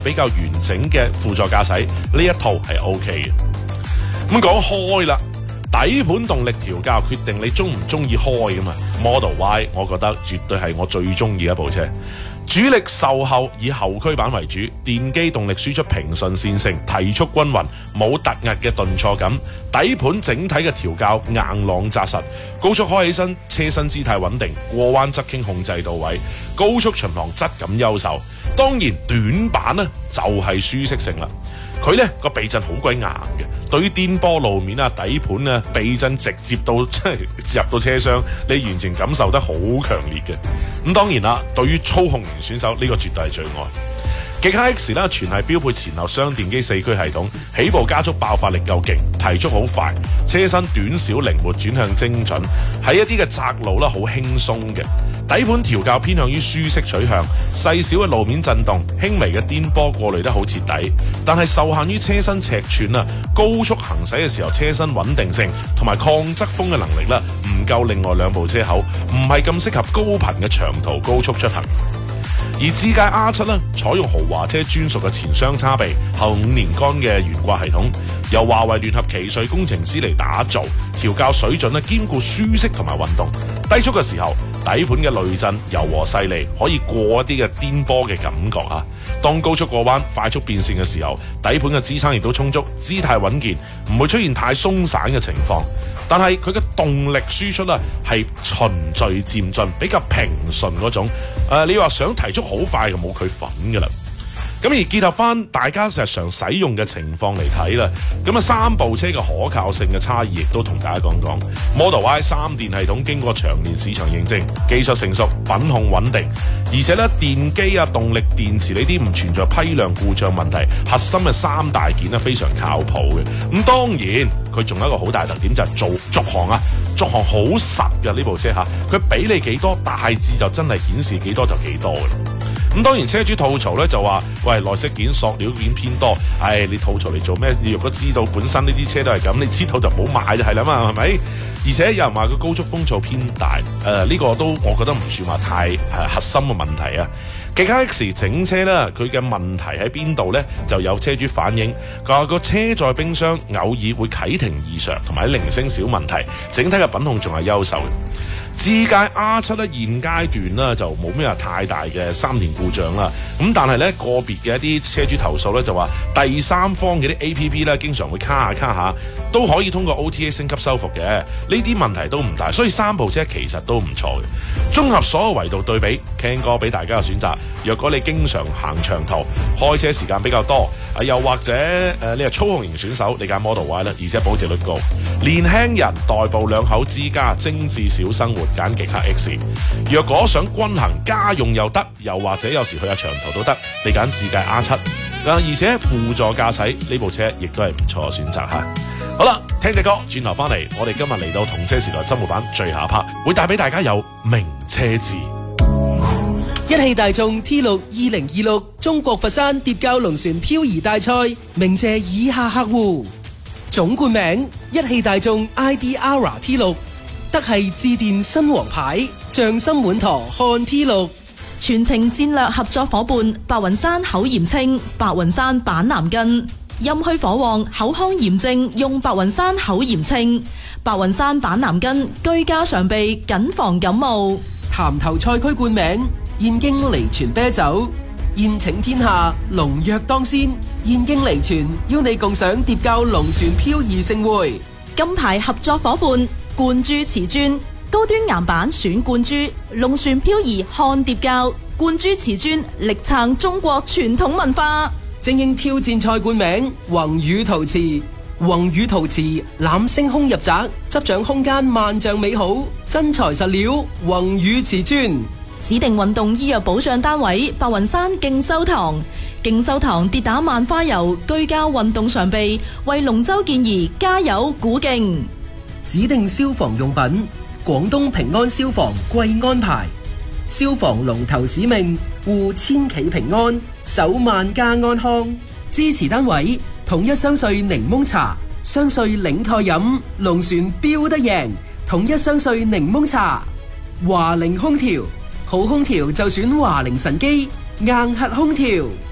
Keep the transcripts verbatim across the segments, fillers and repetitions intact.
比較完整嘅輔助駕駛，呢一套係 O K 嘅。咁講開啦，底盤動力調校決定你中唔中意開噶嘛。Model Y 我覺得絕對係我最中意嘅一部車。主力售後以後驅版為主，電機動力輸出平順線性，提速均勻，冇突兀嘅頓挫感。底盤整體嘅調校硬朗紮實，高速開起身，車身姿態穩定，過彎側傾控制到位，高速巡航質感優秀。當然短板呢就係舒適性啦。佢呢個避震好鬼硬嘅，對於顛簸路面啊、底盤啊，避震直接到即係入到車廂，你完全感受得好強烈嘅。咁當然啦，對於操控型選手呢個絕對係最愛。極氪 X 啦，全係標配前後雙電機四驅系統，起步加速爆發力夠勁，提速好快，車身短小靈活，轉向精準，喺一啲嘅窄路啦好輕鬆嘅。底盤調校偏向於舒適取向，細小嘅路面震動，輕微嘅顛簸過濾得好徹底，但係受限於車身尺寸啊，高速行駛嘅時候車身穩定性同埋抗側風嘅能力啦，唔夠另外兩部車口，唔係咁適合高頻嘅長途高速出行。而智界 R 七 咧，採用豪華車專屬嘅前雙叉臂、後五連桿嘅懸掛系統，由華為聯合奇瑞工程師嚟打造，調校水準咧兼顧舒適同埋運動。低速嘅時候，底盤嘅濾震柔和細膩，可以過一啲嘅顛簸嘅感覺啊。當高速過彎、快速變線嘅時候，底盤嘅支撐亦都充足，姿態穩健，唔會出現太鬆散嘅情況。但係佢嘅動力輸出啊，係循序漸進，比較平順嗰種。誒、呃，你話想提速好快就冇佢份㗎啦。咁而結合翻大家日常使用嘅情況嚟睇啦，咁啊三部車嘅可靠性嘅差異亦都同大家講講。Model Y 三電系統經過長年市場認證，技術成熟，品控穩定，而且咧電機啊、動力電池呢啲唔存在批量故障問題，核心嘅三大件咧非常靠譜嘅。咁當然佢仲有一個好大特點就係做續航啊，續航好實嘅呢部車嚇，佢俾你幾多大致就真係顯示幾多就幾多嘅。咁當然車主吐槽咧就話：喂，內飾件、塑料件偏多，唉，你吐槽嚟做咩？你如果知道本身呢啲車都係咁，你知道就唔好買就係啦嘛，係咪？而且有人話佢高速風噪偏大，誒、呃、呢、這個都我覺得唔算話太誒、呃、核心嘅問題啊。極氪 X 整車咧，佢嘅問題喺邊度呢？就有車主反映，佢話個車載冰箱偶爾會啟停異常，同埋零星小問題，整體嘅品控仲係優秀嘅。智界 R 七 咧現階段咧就冇咩太大嘅三電故障啦，咁但係咧個別嘅一啲車主投訴咧就話第三方嘅啲 A P P 咧經常會卡下卡下，都可以通過 O T A 升級修復嘅，呢啲問題都唔大，所以三部車其實都唔錯嘅。綜合所有維度對比 ，Ken 哥俾大家嘅選擇。若果你經常行長途，開車時間比較多，啊又或者誒、呃、你係操控型選手，你揀 Model Y 啦，而且保值率高。年輕人代步兩口之家，精緻小生活，揀極氪 X。若果想均衡家用又得，又或者有時去下長途都得，你揀智界 R 七。而且輔助駕駛呢部車亦都係唔錯嘅選擇嚇。好啦，聽隻歌，轉頭翻嚟，我哋今日嚟到同車時代周末版最後一 part，會帶俾大家有名車誌。 一汽大眾 T 六二零二六中國佛山疊滘龍船漂移大賽，鳴謝以下客戶：總冠名一汽大眾 I D Aura T 六，德系致電新王牌，匠心滿堂漢 T 六。 全程戰略合作伙伴白雲山口鹽清、白雲山板藍根，陰虛火旺口腔炎症用白雲山口鹽清、白雲山板藍根，居家常備謹防感冒。 潭頭賽區冠名燕京離泉啤酒，宴請天下龍躍當先，燕京離泉邀你共賞疊滘龍船漂移盛會。 金牌合作伙伴冠珠瓷磚，高端岩板選冠珠，龍船漂移看疊滘，冠珠瓷磚力撐中國傳統文化。 精英挑戰賽冠名宏宇陶瓷，宏宇陶瓷攬星空入宅，執掌空間萬丈美好，真材實料宏宇瓷磚。 指定運動醫藥保障單位白雲山勁修堂，勁修堂跌打萬花油居家運動常備，為龍舟健兒加油鼓勁。 指定消防用品廣東平安消防貴安牌，消防龍頭使命護千企平安，守萬家安康。支持單位統一雙穗檸檬茶，雙穗檸蓋飲，龍船標得贏。統一雙穗檸檬茶。華菱空調，好空調就選華菱神機硬核空調。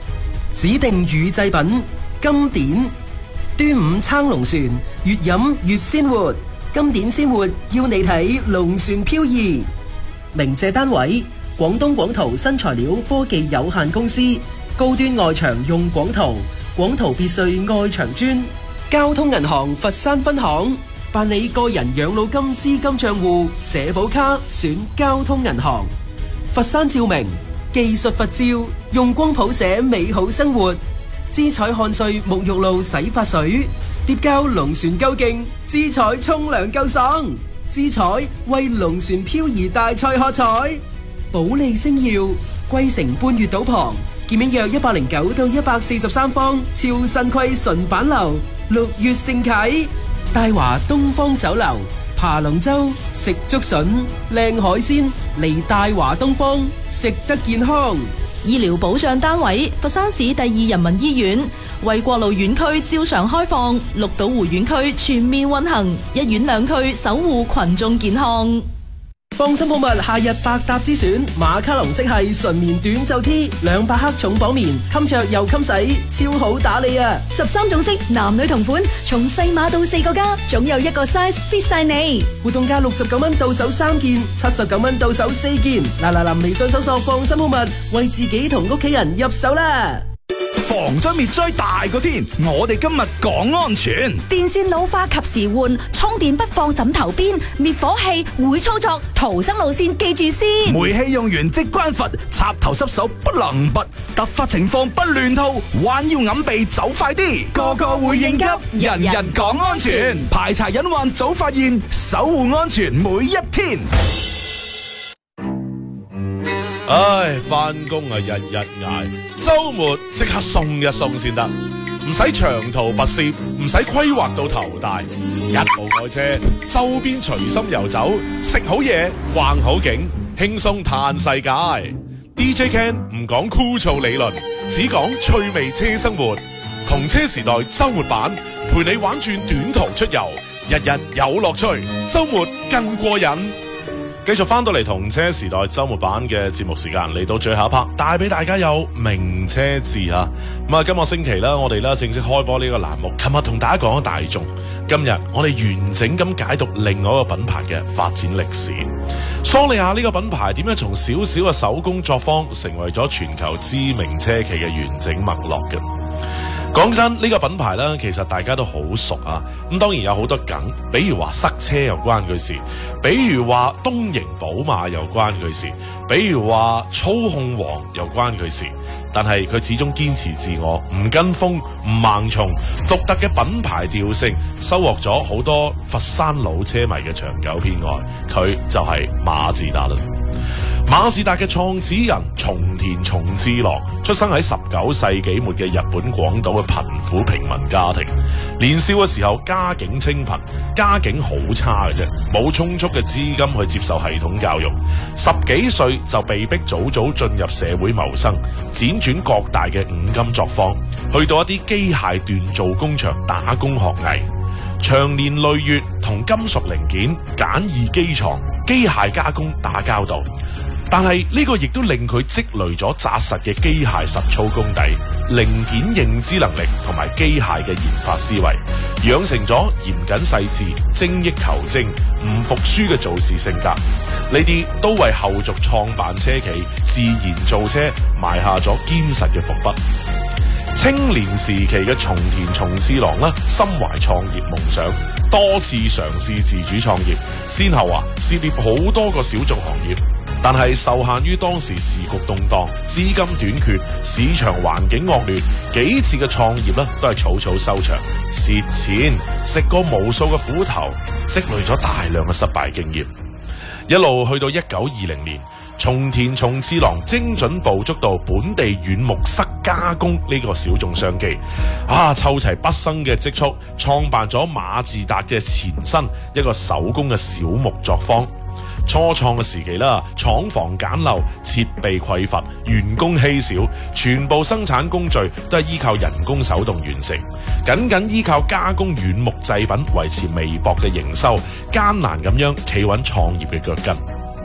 指定乳製品金典。端午撐龍船，越飲越鮮活。金典鮮活要你睇龍船漂移。鳴謝單位廣東廣圖新材料科技有限公司。高端外牆用廣圖，廣圖別墅外牆磚。交通銀行佛山分行，辦理個人養老金資金賬戶社保卡選交通銀行。佛山照明技術佛照，用光譜寫美好生活。姿彩漢萃沐浴露洗髮水，疊膠龍船夠勁，姿彩沖涼夠爽。姿彩為龍船漂移大賽喝彩。保利星耀桂城半月島旁，建面約一百零九到一百四十三方，超新規純板樓，六月盛啟。大華東方酒樓爬龍舟食竹筍，靚海鮮嚟大華東方，食得健康。 醫療保障單位佛山市第二人民醫院，衛國路院區照常開放，綠島湖院區全面運行，一院兩區守護群眾健康。 放心好物夏日百搭之選，馬卡龍色系純棉短袖 T， 兩百克重綁棉，襟着又襟洗，超好打理啊！ 十三種色，男女同款，從細碼到四個加，總有一個 size fit 晒你。 活動價六十九蚊到手三件，七十九蚊到手四件。嗱嗱嗱，微信搜索放心好物，為自己同屋企人入手啦！ 防災滅災大過天，我哋今日講安全。 電線老化及時換，充電不放枕頭邊，滅火器會操作，逃生路線記住先。 煤氣用完即關閥，插頭濕手不能拔，突發情況不亂套，彎腰揞鼻走快啲，個個會應急，人人講安全，排查隱患早發現，守護安全每一天。 唉，翻工啊日日捱，周末即刻鬆一鬆先得，唔使長途跋涉，唔使規劃到頭大，一部愛車，周邊隨心遊走，食好嘢，逛好景，輕鬆嘆世界。D J Ken 唔講枯燥理論，只講趣味車生活，同車時代周末版，陪你玩轉短途出遊，日日有樂趣，周末更過癮。繼續翻到嚟同車時代周末版嘅節目時間，嚟到最後一 part， 帶俾大家有名車誌啊！咁啊，今個星期啦，我哋啦正式開播呢個欄目。琴日同大家講咗大眾，今日我哋完整咁解讀另外一個品牌嘅發展歷史。桑利亞呢個品牌點樣從小小嘅手工作坊，成為咗全球知名車企嘅完整脈絡嘅。講真，呢、這個品牌呢，其實大家都好熟啊。咁當然有好多梗，比如話塞車又關佢事，比如話東瀛寶馬又關佢事，比如話操控王又關佢事。但係佢始終堅持自我，唔跟風，唔盲從，獨特嘅品牌調性，收穫咗好多佛山老車迷嘅長久偏愛。佢就係馬自達啦。馬自達嘅創始人松田松治郎出生喺十九世紀末嘅日本廣島嘅貧苦平民家庭，年少嘅時候家境清貧，家境好差嘅啫，冇充足嘅資金去接受系統教育，十幾歲就被逼早早進入社會謀生，輾轉各大嘅五金作坊，去到一啲機械鍛造工場打工學藝，長年累月同金屬零件、簡易機床、機械加工打交道。但係呢個亦都令佢積累咗紮實嘅機械實操功底、零件認知能力同埋機械嘅研發思維，養成咗嚴謹細緻、精益求精、唔服輸嘅做事性格。呢啲都為後續創辦車企、自研造車埋下咗堅實嘅伏筆。青年時期嘅松田松治郎啦，心懷創業夢想，多次嘗試自主創業，先後啊涉獵好多個小眾行業。但係受限於當時時局動盪、資金短缺、市場環境惡劣，幾次嘅創業咧都係草草收場，蝕錢，食過無數嘅苦頭，積累咗大量嘅失敗經驗。一路去到一九二零年，松田松治郎精準捕捉到本地軟木塞加工呢個小眾商機，啊，湊齊畢生嘅積蓄，創辦咗馬自達嘅前身，一個手工嘅小木作坊。初創嘅時期啦，廠房簡陋，設備匱乏，員工稀少，全部生產工序都係依靠人工手動完成，僅僅依靠加工軟木製品維持微薄嘅營收，艱難咁樣企穩創業嘅腳跟。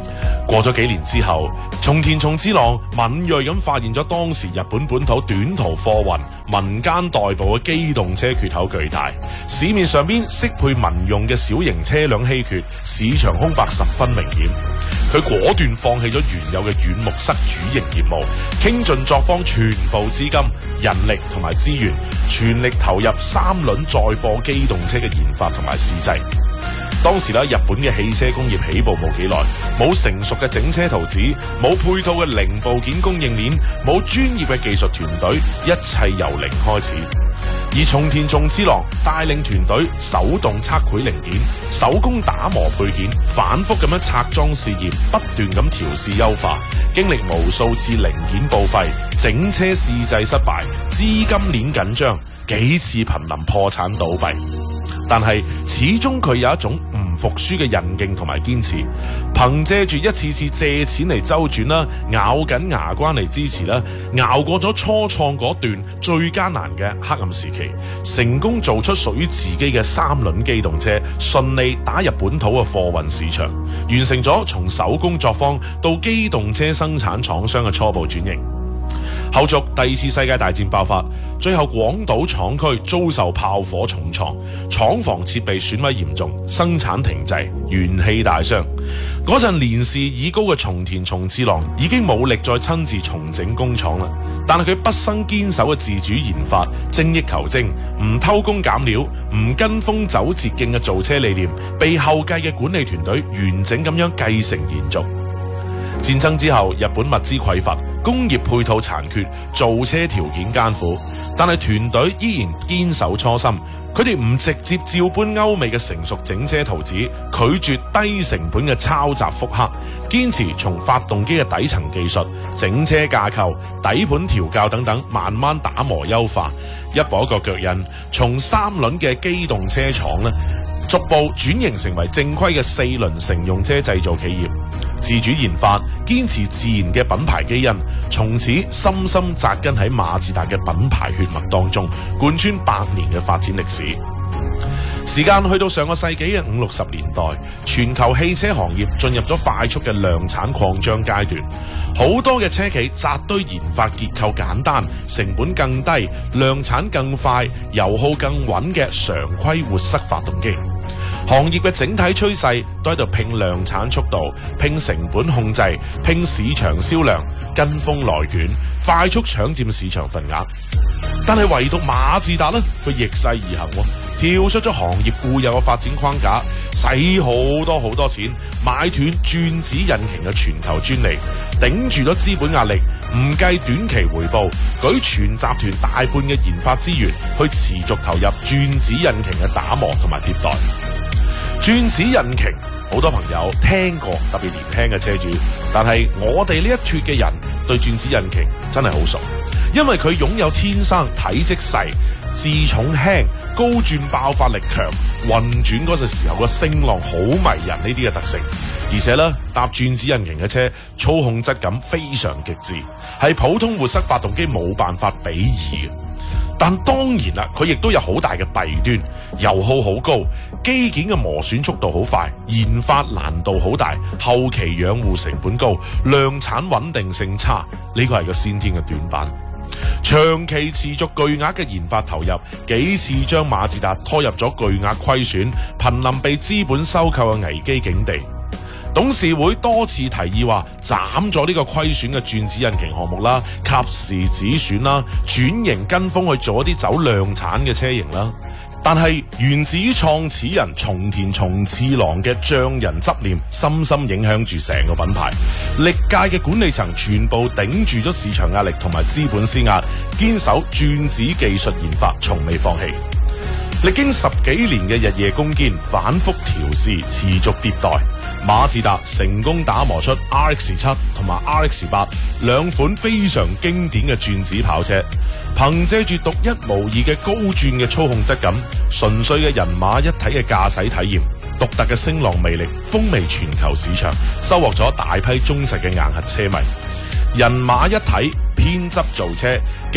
過咗幾年之後，松田松之郎敏銳咁發現咗當時日本本土短途貨運、民間代步嘅機動車缺口巨大，市面上邊適配民用嘅小型車輛稀缺，市場空白十分明顯。佢果斷放棄咗原有嘅軟木塞主營業務，傾盡作坊全部資金、人力同埋資源，全力投入三輪載貨機動車嘅研發同埋試製。當時咧，日本嘅汽車工業起步冇幾耐，冇成熟嘅整車圖紙，冇配套嘅零部件供應鏈，冇專業嘅技術團隊，一切由零開始。而松田松之郎帶領團隊手動測繪零件，手工打磨配件，反覆咁樣拆裝試驗，不斷咁調試優化，經歷無數次零件報廢、整車試製失敗、資金鏈緊張，幾次瀕臨破產倒閉。但係始終佢有一種唔服輸嘅韌勁同埋堅持，憑借住一次次借錢嚟周轉啦，咬緊牙關嚟支持啦，熬過咗初創嗰段最艱難嘅黑暗時期，成功做出屬於自己嘅三輪機動車，順利打入本土嘅貨運市場，完成咗從手工作坊到機動車生產廠商嘅初步轉型。後續第二次世界大戰爆發，最後廣島廠區遭受炮火重創，廠房設備損毀嚴重，生產停滯，元氣大傷。嗰陣年事已高嘅松田松之郎已經冇力再親自重整工廠啦，但係佢畢生堅守嘅自主研發、精益求精、唔偷工減料、唔跟風走捷徑嘅造車理念，被後繼嘅管理團隊完整咁樣繼承延續。戰爭之後，日本物資匱乏，工業配套殘缺，造車條件艱苦，但係團隊依然堅守初心。佢哋唔直接照搬歐美嘅成熟整車圖紙，拒絕低成本嘅抄襲複刻，堅持從發動機嘅底層技術、整車架構、底盤調校等等，慢慢打磨優化，一步一個腳印，從三輪嘅機動車廠呢，逐步轉型成為正規嘅四輪乘用車製造企業。自主研發，堅持自然嘅品牌基因，從此深深扎根喺馬自達嘅品牌血脈當中，貫穿百年嘅發展歷史。時間去到上個世紀嘅五六十年代，全球汽車行業進入咗快速嘅量產擴張階段，好多嘅車企扎堆研發結構簡單、成本更低、量產更快、油耗更穩嘅常規活塞發動機。行業嘅整體趨勢都喺度拼量產速度、拼成本控制、拼市場銷量，跟風內卷，快速搶佔市場份額。但係唯獨馬自達呢，佢逆勢而行，跳出咗行業固有嘅發展框架，使好多好多錢買斷轉子引擎嘅全球專利，頂住咗資本壓力，唔計短期回報，舉全集團大半嘅研發資源去持續投入轉子引擎嘅打磨同埋迭代。轉子引擎好多朋友聽過，特別年輕嘅車主，但係我哋呢一脱嘅人對轉子引擎真係好熟，因為佢擁有天生體積細、自重輕、高轉爆發力強、運轉嗰陣時候個聲浪好迷人呢啲嘅特性，而且咧搭轉子引擎嘅車操控質感非常極致，係普通活塞發動機冇辦法比擬嘅。但當然啦，佢亦都有好大嘅弊端，油耗好高，機件嘅磨損速度好快，研發難度好大，後期養護成本高，量產穩定性差，呢個係個先天嘅短板。長期持續巨額嘅研發投入，幾次將馬自達拖入咗巨額虧損，瀕臨被資本收購嘅危機境地。董事會多次提議話斬咗呢個虧損嘅轉子引擎項目啦，及時止損啦，轉型跟風去做一啲走量產嘅車型啦。但係源自於創始人松田松次郎嘅匠人執念，深深影響住成個品牌。歷屆嘅管理層全部頂住咗市場壓力同埋資本施壓，堅守轉子技術研發，從未放棄。歷經十幾年嘅日夜攻堅，反覆調試，持續迭代，馬自達成功打磨出 R X 七 同埋 R X 八兩款非常經典嘅轉子跑車，憑借住獨一無二嘅高轉嘅操控質感、純粹嘅人馬一體嘅駕駛體驗、獨特嘅聲浪魅力，風靡全球市場，收穫咗大批忠實嘅硬核車迷。人馬一體，編輯造車。